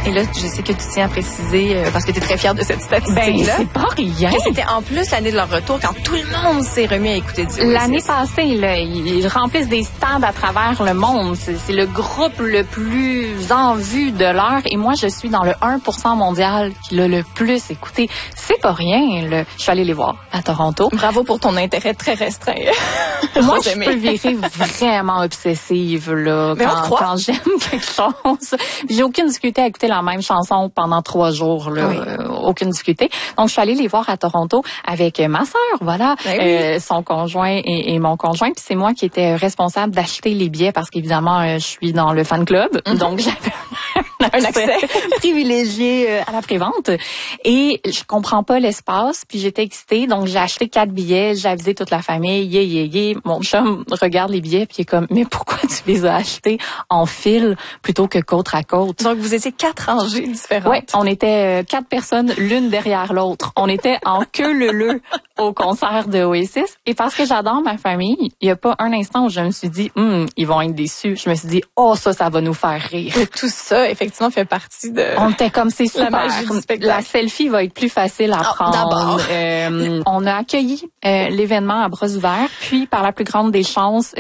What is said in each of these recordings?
Et là, je sais que tu tiens à préciser, parce que tu es très fière de cette statistique-là. Ben, c'est pas rien. Que c'était en plus l'année de leur retour quand tout le monde s'est remis à écouter du Oasis. L'année passée, là, ils remplissent des stands à travers le monde. C'est le groupe le plus en vue de l'heure. Et moi, je suis dans le 1% mondial qui l'a le plus écouté. C'est pas rien, là. Je suis allée les voir à Toronto. Bravo pour ton intérêt très restreint. Moi, je peux virer vraiment obsessive, là, quand j'aime quelque chose. J'ai aucune difficulté à écouter la même chanson pendant 3 jours, là. Oui. Aucune difficulté. Donc, je suis allée les voir à Toronto avec ma sœur, voilà, son conjoint et mon conjoint. Puis c'est moi qui étais responsable d'acheter les billets parce qu'évidemment, je suis dans le fan club. Donc, j'avais un accès privilégié à la prévente. Et je comprends pas l'espace, puis j'étais excitée. Donc, j'ai acheté 4 billets, j'ai avisé toute la famille, Mon chum regarde les billets, puis il est comme, mais pourquoi tu les as achetés en file plutôt que côte à côte? Donc, vous étiez 4 rangées différentes. Oui, on était 4 personnes l'une derrière l'autre. On était en queue leu au concert de Oasis. Et parce que j'adore ma famille, il y a pas un instant où je me suis dit, ils vont être déçus. Je me suis dit, ça va nous faire rire. Et tout ça, effectivement, fait partie de... On était comme, c'est super. La magie du spectacle. La selfie va être plus facile à prendre. On a accueilli l'événement à bras ouverts. Puis, par la plus grande des chances,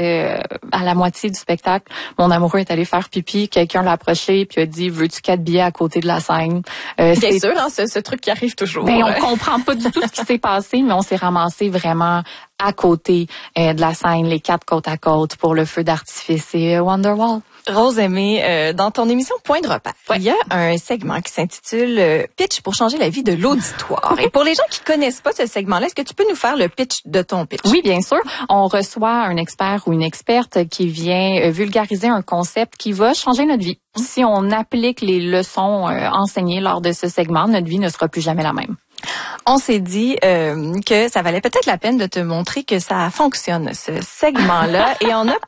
à la moitié du spectacle, mon amoureux est allé faire pipi. Quelqu'un l'a approché puis a dit, veux-tu 4 billets à côté de la scène? Bien sûr, hein, ce truc qui arrive toujours. Ben, on comprend pas du tout ce qui s'est passé, mais on s'est ramassé vraiment à côté de la scène, les 4 côte à côte pour le feu d'artifice et Wonderwall. Rose Aimée, dans ton émission Point de repère, il y a un segment qui s'intitule Pitch pour changer la vie de l'auditoire. Et pour les gens qui connaissent pas ce segment-là, est-ce que tu peux nous faire le pitch de ton pitch? Oui, bien sûr. On reçoit un expert ou une experte qui vient vulgariser un concept qui va changer notre vie. Si on applique les leçons enseignées lors de ce segment, notre vie ne sera plus jamais la même. On s'est dit que ça valait peut-être la peine de te montrer que ça fonctionne, ce segment-là. Et on a